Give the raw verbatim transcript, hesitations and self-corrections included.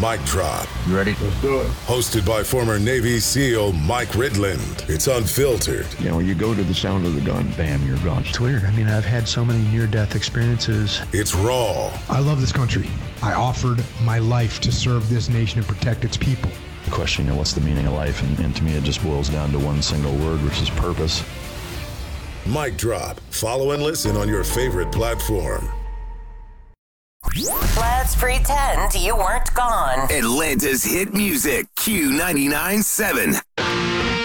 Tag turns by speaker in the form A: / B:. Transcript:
A: Mic Drop.
B: You ready?
C: Let's do it.
A: Hosted by former Navy SEAL Mike Ridland. It's unfiltered.
D: You know, you go to the sound of the gun, bam, you're gone.
E: It's weird. I mean, I've had so many near-death experiences.
A: It's raw.
F: I love this country. I offered my life to serve this nation and protect its people.
G: The question, you know, what's the meaning of life? And, and to me, it just boils down to one single word, which is purpose.
A: Mic Drop. Follow and listen on your favorite platform.
H: Let's pretend you weren't gone.
I: Atlanta's hit music, Q ninety-nine point seven.